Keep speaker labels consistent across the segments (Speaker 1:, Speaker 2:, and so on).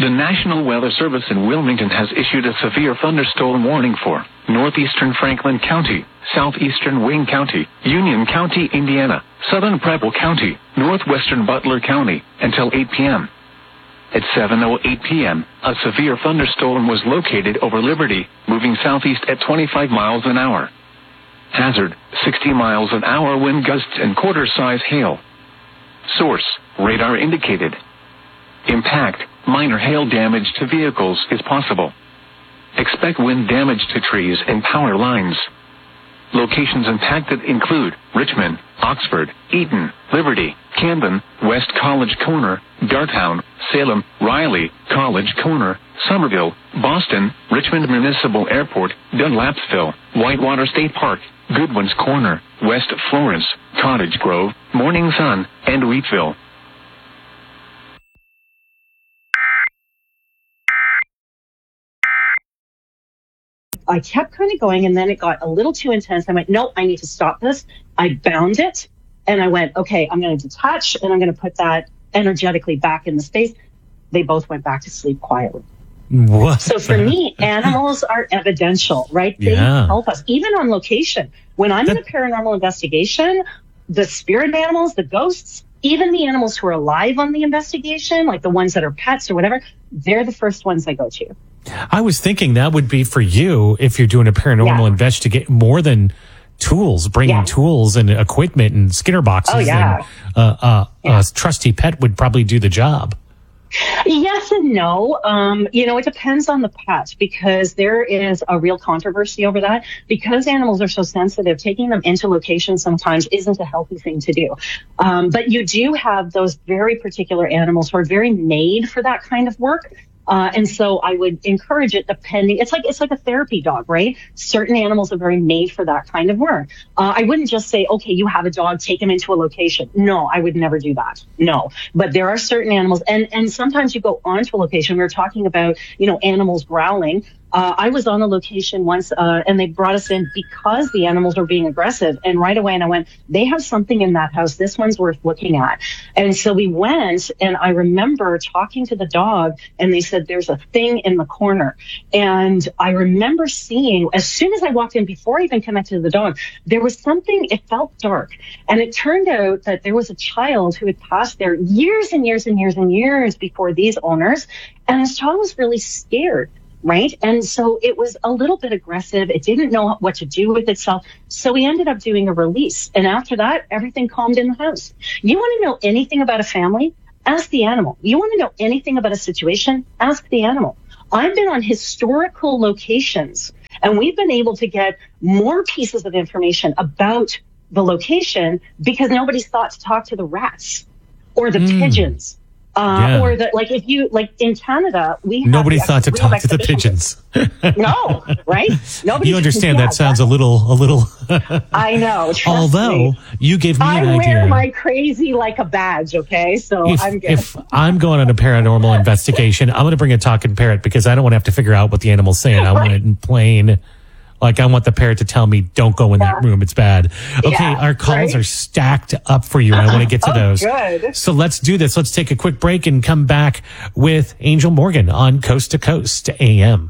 Speaker 1: The National Weather Service in Wilmington has issued a severe thunderstorm warning for northeastern Franklin County, southeastern Wayne County, Union County, Indiana, southern Preble County, northwestern Butler County, until 8 p.m. At 7:08 p.m., a severe thunderstorm was located over Liberty, moving southeast at 25 miles an hour. Hazard, 60 miles an hour wind gusts and quarter-size hail. Source, radar indicated. Impact, minor hail damage to vehicles is possible. Expect wind damage to trees and power lines. Locations impacted include Richmond, Oxford, Eaton, Liberty, Camden, West College Corner, Dartown, Salem, Riley, College Corner, Somerville, Boston, Richmond Municipal Airport, Dunlapsville, Whitewater State Park, Goodwin's Corner, West Florence, Cottage Grove, Morning Sun, and Wheatville.
Speaker 2: I kept kind of going, and then it got a little too intense. I went, no, I need to stop this. I bound it, and I went, okay, I'm going to detach, and I'm going to put that energetically back in the space. They both went back to sleep quietly.
Speaker 3: What?
Speaker 2: So for me, animals are evidential, right? They help us, even on location. When I'm in a paranormal investigation, the spirit animals, the ghosts, even the animals who are alive on the investigation, like the ones that are pets or whatever, they're the first ones I go to.
Speaker 3: I was thinking that would be for you if you're doing a paranormal investigation, more than tools, bringing tools and equipment and Skinner boxes. And a trusty pet would probably do the job.
Speaker 2: Yes and no. It depends on the pet, because there is a real controversy over that. Because animals are so sensitive, taking them into locations sometimes isn't a healthy thing to do. But you do have those very particular animals who are very made for that kind of work. And so I would encourage it, depending. It's like a therapy dog, right? Certain animals are very made for that kind of work. I wouldn't just say, okay, you have a dog, take him into a location. No, I would never do that. No, but there are certain animals, and sometimes you go onto a location. We were talking about, animals growling. I was on a location once, and they brought us in because the animals were being aggressive. And right away, and I went, they have something in that house. This one's worth looking at. And so we went, and I remember talking to the dog, and they said, there's a thing in the corner. And I remember seeing, as soon as I walked in, before I even connected to the dog, there was something, it felt dark. And it turned out that there was a child who had passed there years and years and years and years before these owners. And this child was really scared. Right. And so it was a little bit aggressive. It didn't know what to do with itself. So we ended up doing a release. And after that, everything calmed in the house. You want to know anything about a family? Ask the animal. You want to know anything about a situation? Ask the animal. I've been on historical locations, and we've been able to get more pieces of information about the location because nobody's thought to talk to the rats or the pigeons. Or that, like, if you, like in Canada,
Speaker 3: nobody thought to talk to the pigeons.
Speaker 2: No, right? Nobody.
Speaker 3: You understand that sounds a little.
Speaker 2: I know.
Speaker 3: Although you gave me an idea.
Speaker 2: I wear my crazy like a badge. Okay, so I'm good.
Speaker 3: If I'm going on a paranormal investigation, I'm going to bring a talking parrot because I don't want to have to figure out what the animal's saying. I want it in plain. Like, I want the parrot to tell me, don't go in that room. It's bad. Okay, our calls are stacked up for you, and I want to get to those.
Speaker 2: Good.
Speaker 3: So let's do this. Let's take a quick break and come back with Angel Morgan on Coast to Coast AM.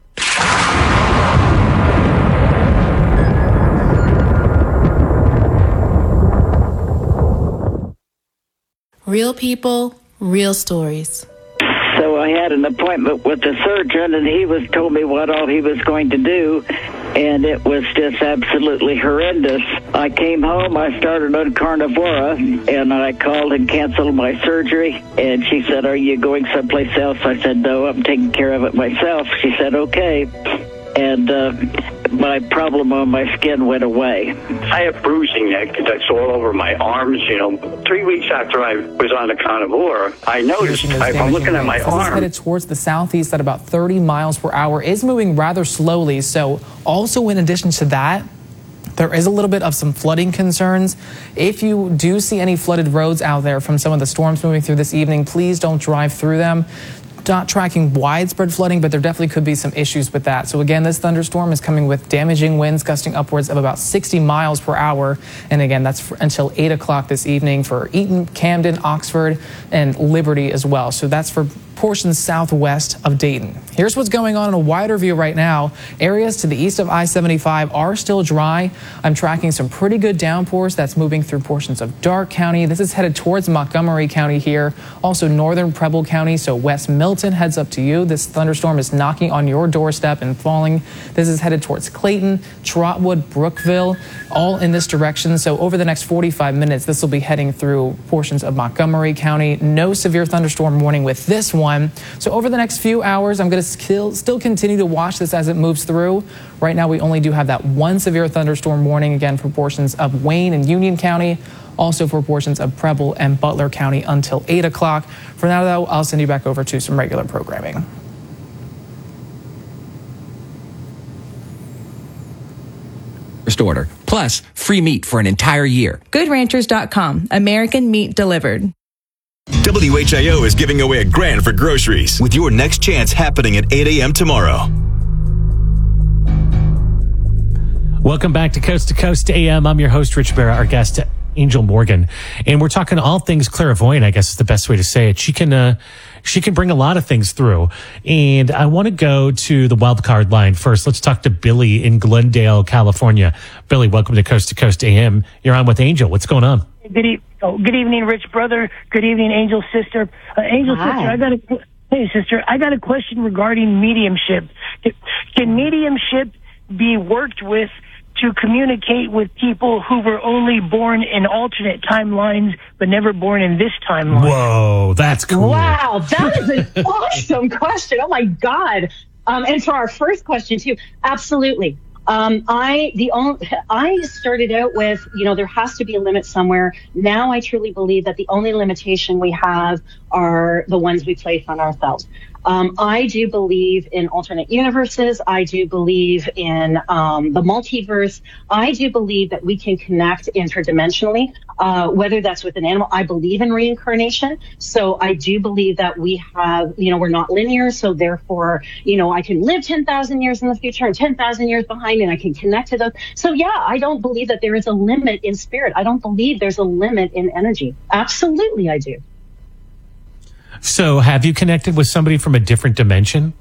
Speaker 4: Real people, real stories.
Speaker 5: So I had an appointment with the surgeon, and he told me what all he was going to do, and it was just absolutely horrendous. I came home, I started on Carnivora, and I called and canceled my surgery, and she said, are you going someplace else? I said, no, I'm taking care of it myself. She said, okay. And my problem on my skin went away.
Speaker 6: I have bruising that's all over my arms. 3 weeks after I was on the Carnivora, I noticed, I'm looking at my arm.
Speaker 7: It's headed towards the southeast at about 30 miles per hour, is moving rather slowly. So also in addition to that, there is a little bit of some flooding concerns. If you do see any flooded roads out there from some of the storms moving through this evening, please don't drive through them. not tracking widespread flooding, but there definitely could be some issues with that. So again, this thunderstorm is coming with damaging winds gusting upwards of about 60 miles per hour. And again, that's until 8 o'clock this evening for Eaton, Camden, Oxford, and Liberty as well. So that's for portions southwest of Dayton. Here's what's going on in a wider view right now. Areas to the east of I-75 are still dry. I'm tracking some pretty good downpours that's moving through portions of Darke County. This is headed towards Montgomery County here. Also northern Preble County, so West Milton heads up to you. This thunderstorm is knocking on your doorstep and falling. This is headed towards Clayton, Trotwood, Brookville, all in this direction. So over the next 45 minutes, this will be heading through portions of Montgomery County. No severe thunderstorm warning with this one. So over the next few hours, I'm going to still continue to watch this as it moves through. Right now, we only do have that one severe thunderstorm warning, again, for portions of Wayne and Union County, also for portions of Preble and Butler County until 8 o'clock. For now, though, I'll send you back over to some regular programming.
Speaker 8: First order, plus free meat for an entire year.
Speaker 4: GoodRanchers.com. American meat delivered.
Speaker 9: WHIO is giving away $1,000 for groceries with your next chance happening at 8 a.m. tomorrow.
Speaker 3: Welcome back to Coast AM. I'm your host, Rich Barra, our guest, Angel Morgan. And we're talking all things clairvoyant, I guess is the best way to say it. She can bring a lot of things through. And I want to go to the wild card line first. Let's talk to Billy in Glendale, California. Billy, welcome to Coast AM. You're on with Angel. What's going on?
Speaker 10: Good evening, Rich brother. Good evening, Angel sister. Angel
Speaker 2: Hi.
Speaker 10: sister, I got a question regarding mediumship. Can mediumship be worked with to communicate with people who were only born in alternate timelines but never born in this timeline?
Speaker 3: Whoa, that's cool.
Speaker 2: Wow, that is an awesome question. Oh my God. And for our first question too, absolutely. I started out with, there has to be a limit somewhere. Now I truly believe that the only limitation we have are the ones we place on ourselves. I do believe in alternate universes. I do believe in the multiverse. I do believe that we can connect interdimensionally, whether that's with an animal. I believe in reincarnation. So I do believe that we have, we're not linear. So therefore, I can live 10,000 years in the future and 10,000 years behind, and I can connect to those. So yeah, I don't believe that there is a limit in spirit. I don't believe there's a limit in energy. Absolutely, I do.
Speaker 3: So have you connected with somebody from a different dimension?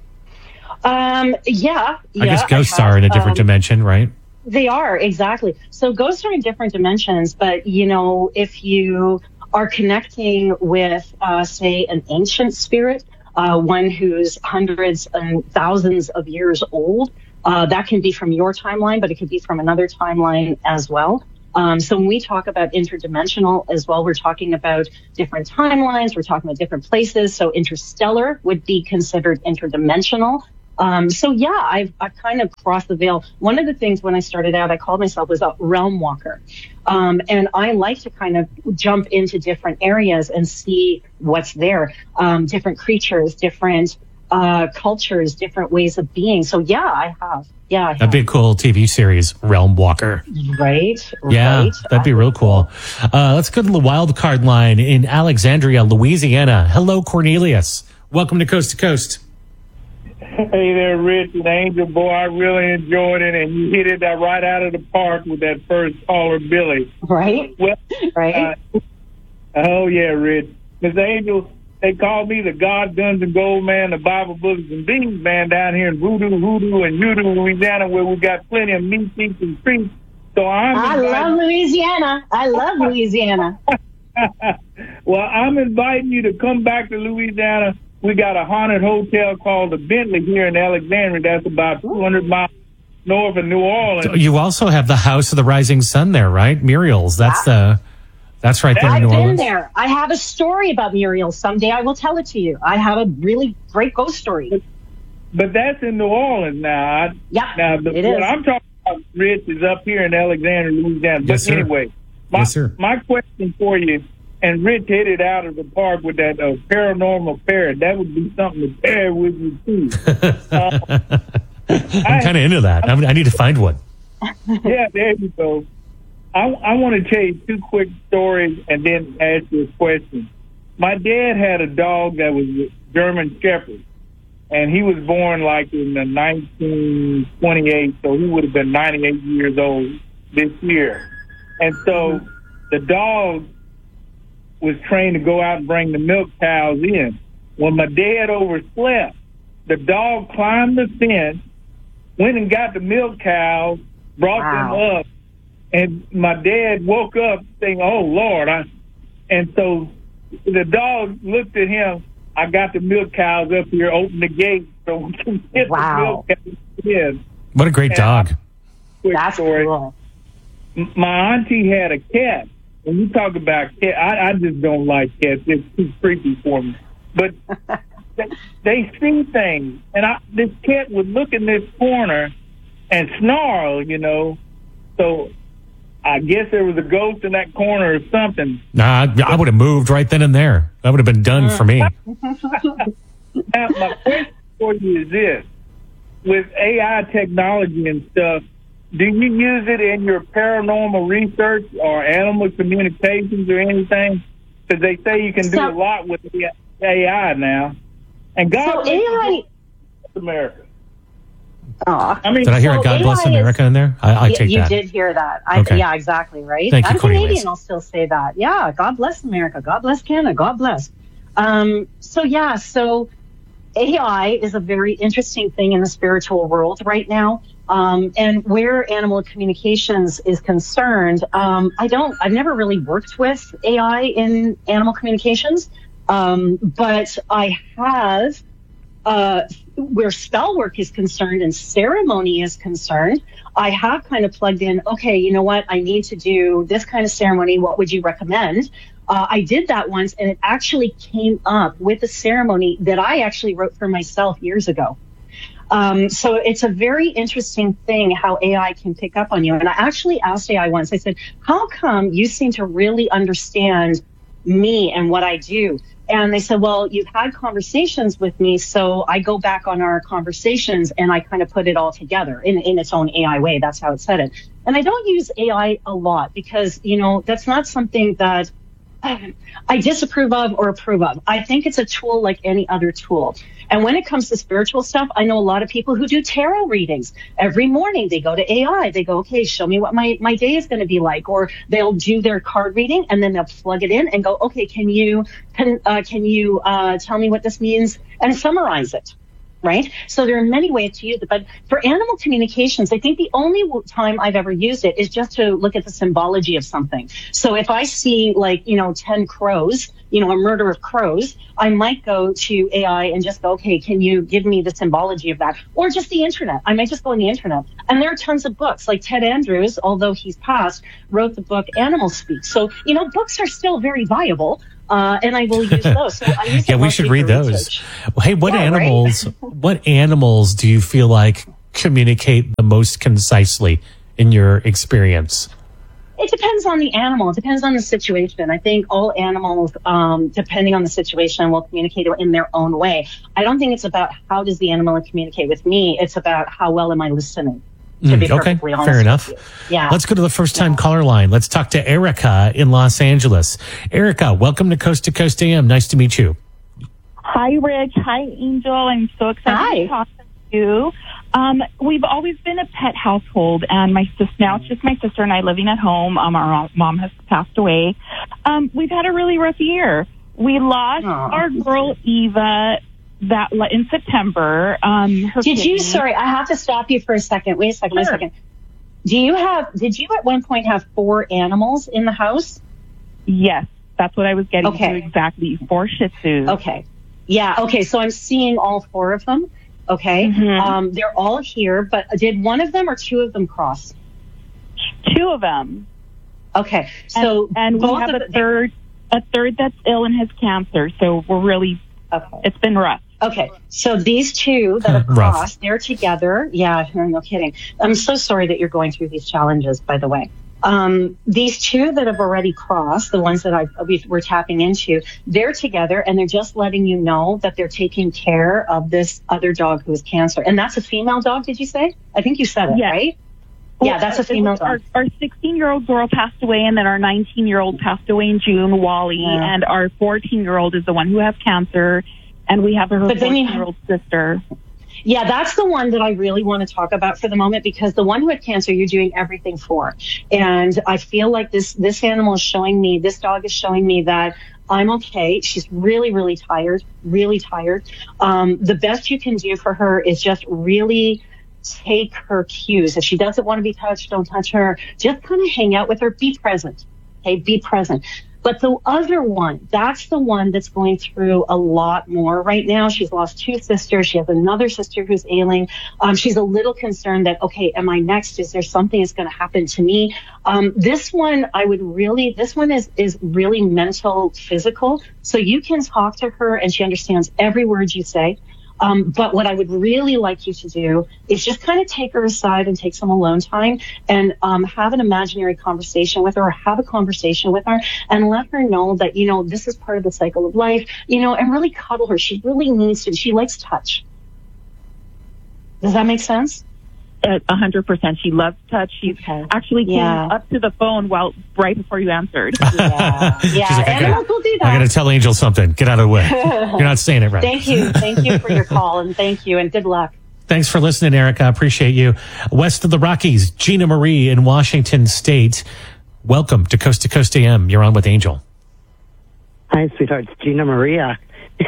Speaker 2: Yeah.
Speaker 3: I guess ghosts are in a different dimension, right?
Speaker 2: They are, exactly. So ghosts are in different dimensions, but, if you are connecting with, say, an ancient spirit, one who's hundreds and thousands of years old, that can be from your timeline, but it could be from another timeline as well. So when we talk about interdimensional as well, we're talking about different timelines. We're talking about different places. So interstellar would be considered interdimensional. So yeah, I've kind of crossed the veil. One of the things when I started out, I called myself was a realm walker. And I like to kind of jump into different areas and see what's there. Different creatures, different cultures, different ways of being. So yeah, I have. Yeah,
Speaker 3: that'd be a cool TV series, Realm Walker.
Speaker 2: Right.
Speaker 3: Yeah,
Speaker 2: right.
Speaker 3: that'd be real cool. Let's go to the wild card line in Alexandria, Louisiana. Hello, Cornelius. Welcome to Coast.
Speaker 11: Hey there, Rich and Angel. Boy, I really enjoyed it, and you hit it right out of the park with that first caller, Billy.
Speaker 2: Right.
Speaker 11: Well,
Speaker 2: right.
Speaker 11: Oh yeah, Rich. Miss Angel, they call me the God, Guns, and Gold Man, the Bible, Books, and Beans man down here in Voodoo, Hoodoo, and Udo, Louisiana, where we got plenty of meat, seats, and treats. So I
Speaker 2: love Louisiana.
Speaker 11: Well, I'm inviting you to come back to Louisiana. We got a haunted hotel called the Bentley here in Alexandria. That's about 200 miles north of New Orleans.
Speaker 3: So you also have the House of the Rising Sun there, right? Muriel's. That's right there in New Orleans.
Speaker 2: I've been there. I have a story about Muriel. Someday I will tell it to you. I have a really great ghost story.
Speaker 11: But that's in New Orleans now.
Speaker 2: Yeah,
Speaker 11: what I'm talking about, Rich, is up here in Alexandria, Louisiana.
Speaker 3: Yes,
Speaker 11: but anyway, my question for you, and Rich hit it out of the park with that paranormal parrot. That would be something to pair with you, too.
Speaker 3: I'm kind of into that. I need to find one.
Speaker 11: Yeah, there you go. I want to tell you two quick stories and then ask you a question. my dad had a dog that was a German Shepherd, and he was born like in the 1928, so he would have been 98 years old this year. And so the dog was trained to go out and bring the milk cows in. When my dad overslept, the dog climbed the fence, went and got the milk cows, brought them up, and my dad woke up saying, "Oh, Lord." And so the dog looked at him. "I got the milk cows up here, open the gate so we can get the milk cows in."
Speaker 3: What a great dog.
Speaker 11: That's story. Cool. My auntie had a cat. When you talk about cat, I just don't like cats. It's too creepy for me. But they see things. And this cat would look in this corner and snarl, you know. So I guess there was a ghost in that corner or something.
Speaker 3: Nah, I would have moved right then and there. That would have been done for me.
Speaker 11: Now, my question for you is this. With AI technology and stuff, do you use it in your paranormal research or animal communications or anything? Because they say you can do a lot with AI now. And God bless America.
Speaker 3: Did I hear a God bless America in there? I take that.
Speaker 2: You did hear that.
Speaker 3: Okay.
Speaker 2: Yeah, exactly, right?
Speaker 3: Thank you,
Speaker 2: I'm Canadian,
Speaker 3: Cornelius.
Speaker 2: I'll still say that. Yeah, God bless America. God bless Canada. God bless. So AI is a very interesting thing in the spiritual world right now. And where animal communications is concerned, I've never really worked with AI in animal communications. But I have, where spell work is concerned and ceremony is concerned, I have kind of plugged in, okay, you know what? I need to do this kind of ceremony. What would you recommend? I did that once, and it actually came up with a ceremony that I actually wrote for myself years ago. So it's a very interesting thing how AI can pick up on you. And I actually asked AI once, I said, how come you seem to really understand me and what I do? And they said, well, you've had conversations with me, so I go back on our conversations and I kind of put it all together in its own AI way. That's how it said it. And I don't use AI a lot because, you know, that's not something that I disapprove of or approve of. I think it's a tool like any other tool. And when it comes to spiritual stuff, I know a lot of people who do tarot readings. Every morning they go to AI. They go, okay, show me what my day is going to be like. Or they'll do their card reading and then they'll plug it in and go, okay, can you tell me what this means and summarize it? Right? So there are many ways to use it. But for animal communications, I think the only time I've ever used it is just to look at the symbology of something. So if I see 10 crows, a murder of crows, I might go to AI and just go, okay, can you give me the symbology of that? Or just the internet. I might just go on the internet. And there are tons of books. Like Ted Andrews, although he's passed, wrote the book Animal Speak. So, books are still very viable. And I will use those. So I use
Speaker 3: we should read those.
Speaker 2: Research.
Speaker 3: Well, hey, what animals do you feel like communicate the most concisely in your experience?
Speaker 2: It depends on the animal. It depends on the situation. I think all animals, depending on the situation, will communicate in their own way. I don't think it's about how does the animal communicate with me. It's about how well am I listening. To be perfectly honest.
Speaker 3: Fair enough.
Speaker 2: Yeah.
Speaker 3: Let's go to the first time caller line. Let's talk to Erica in Los Angeles. Erica, welcome to Coast AM. Nice to meet you.
Speaker 12: Hi, Rich. Hi, Angel. I'm so excited to talk to you. We've always been a pet household, and now it's just my sister and I living at home. Our mom has passed away. We've had a really rough year. We lost our girl Eva in September.
Speaker 2: Sorry, I have to stop you for a second. Wait a second.
Speaker 12: Sure.
Speaker 2: Wait a second. Did you at one point have 4 animals in the house?
Speaker 12: Yes, that's what I was getting to exactly. 4 Shih Tzus.
Speaker 2: Okay. Yeah. Okay. So I'm seeing all 4 of them. Okay.
Speaker 12: Mm-hmm.
Speaker 2: They're all here, but did one of them or 2 of them cross?
Speaker 12: 2 of them.
Speaker 2: Okay. So
Speaker 12: and we have a third that's ill and has cancer. So we're really, it's been rough.
Speaker 2: Okay, so these 2 that have crossed, they're together. Yeah, no kidding. I'm so sorry that you're going through these challenges, by the way. These 2 that have already crossed, the ones that we're tapping into, they're together and they're just letting you know that they're taking care of this other dog who has cancer. And that's a female dog, did you say? I think you said it, right? Yeah, that's a female dog.
Speaker 12: Our 16-year-old girl passed away, and then our 19-year-old passed away in June, Wally, and our 14-year-old is the one who has cancer, and we have her 14-year-old sister.
Speaker 2: Yeah, that's the one that I really want to talk about for the moment, because the one who had cancer, you're doing everything for. And I feel like this animal is showing me, this dog is showing me that I'm okay. She's really, really tired, really tired. The best you can do for her is just really take her cues. If she doesn't want to be touched, don't touch her. Just kind of hang out with her. Be present. Okay, be present. But the other one, that's the one that's going through a lot more right now. She's lost 2 sisters. She has another sister who's ailing. She's a little concerned that, okay, am I next? Is there something that's going to happen to me? This one is really mental, physical. So you can talk to her and she understands every word you say. But what I would really like you to do is just kind of take her aside and take some alone time and have an imaginary conversation with her, or have a conversation with her and let her know that, this is part of the cycle of life, and really cuddle her. She really needs to. She likes touch. Does that make sense?
Speaker 12: 100%. She loves touch. She actually came up to the phone right before you answered.
Speaker 2: Yeah. Animals will do that.
Speaker 3: I got to tell Angel something. Get out of the way. You're not saying it right.
Speaker 2: Thank you for your call, and thank you, and good luck.
Speaker 3: Thanks for listening, Erica. I appreciate you. West of the Rockies, Gina Marie in Washington State. Welcome to Coast AM. You're on with Angel.
Speaker 13: Hi, sweetheart. It's Gina Maria.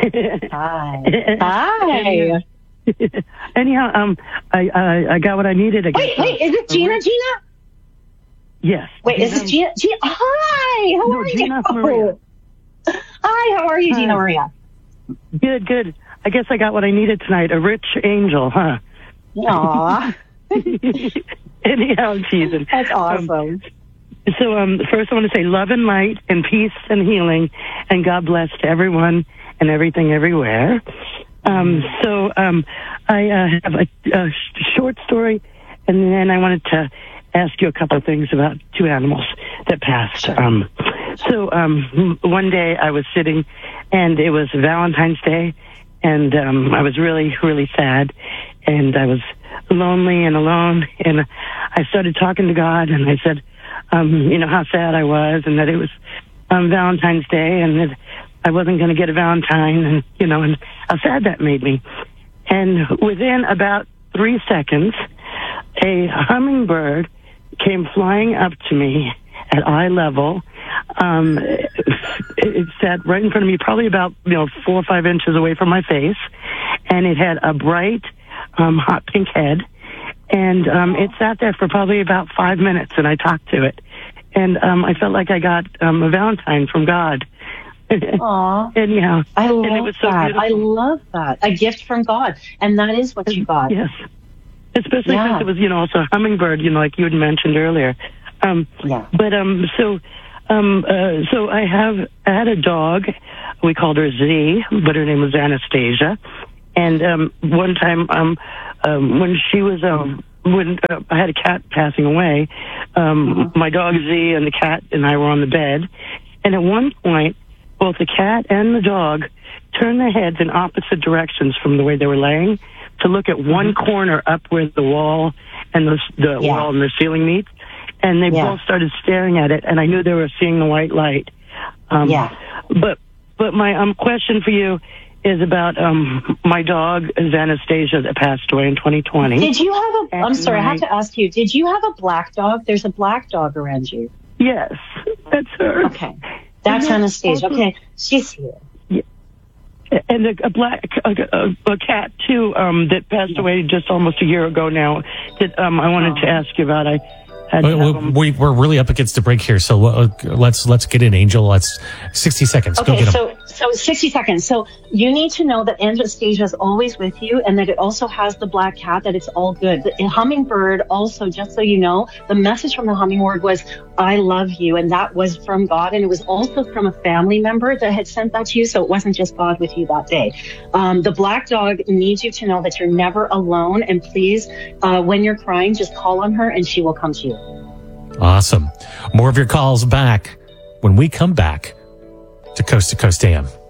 Speaker 2: Hi. Hi.
Speaker 13: Anyhow, I got what I needed.
Speaker 2: Wait, is it Gina?
Speaker 13: Yes.
Speaker 2: Wait, is this Gina? Hi, how are you?
Speaker 13: Gina Maria.
Speaker 2: Hi, how are you, Gina Maria?
Speaker 13: Good. I guess I got what I needed tonight. A rich angel, huh?
Speaker 2: Aw.
Speaker 13: Anyhow, I'm teasing.
Speaker 2: That's awesome.
Speaker 13: So first I want to say love and light and peace and healing, and God bless to everyone and everything everywhere. I have a short story, and then I wanted to ask you a couple of things about 2 animals that passed.
Speaker 2: Sure.
Speaker 13: One day I was sitting, and it was Valentine's Day, and I was really, really sad, and I was lonely and alone, and I started talking to God, and I said, how sad I was, and that it was Valentine's Day, and that I wasn't going to get a Valentine, and and how sad that made me. And within about 3 seconds, a hummingbird came flying up to me at eye level. It sat right in front of me, probably about 4 or 5 inches away from my face, and it had a bright, hot pink head. And it sat there for probably about 5 minutes, and I talked to it. And I felt like I got a Valentine from God.
Speaker 2: Aw.
Speaker 13: Anyhow,
Speaker 2: I love
Speaker 13: and it was so
Speaker 2: that.
Speaker 13: beautiful.
Speaker 2: I love that. A gift from God. And that is what you got.
Speaker 13: Yes. Especially since it was, also a hummingbird, like you had mentioned earlier. But so I had a dog. We called her Z, but her name was Anastasia. And one time, when she was when I had a cat passing away, my dog Z and the cat and I were on the bed, and at one point, both the cat and the dog turned their heads in opposite directions from the way they were laying to look at one corner up where the wall and the wall and the ceiling meet, and they both started staring at it, and I knew they were seeing the white light. But my question for you is about my dog, Anastasia, that passed away in 2020.
Speaker 2: Did you have I'm sorry, I have to ask you, did you have a black dog? There's a black dog around you.
Speaker 13: Yes, that's her.
Speaker 2: Okay. That's Anastasia. Okay, she's here.
Speaker 13: Yeah. And a cat, too, that passed away just almost a year ago now, that I wanted to ask you about.
Speaker 3: We're really up against the break here, so let's get in, Angel. Let's 60 seconds.
Speaker 2: Okay,
Speaker 3: go get him.
Speaker 2: So 60 seconds. So you need to know that Anastasia is always with you, and that it also has the black cat, that it's all good. The hummingbird also, just so you know, the message from the hummingbird was, I love you, and that was from God, and it was also from a family member that had sent that to you, so it wasn't just God with you that day. The black dog needs you to know that you're never alone, and please, when you're crying, just call on her, and she will come to you.
Speaker 3: Awesome. More of your calls back when we come back to Coast AM.